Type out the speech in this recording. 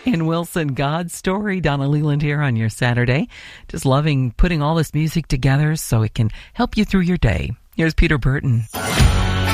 In Wilson, God's Story. Donna Leland here on your Saturday. Just loving putting all this music together so it can help you through your day. Here's Peter Burton.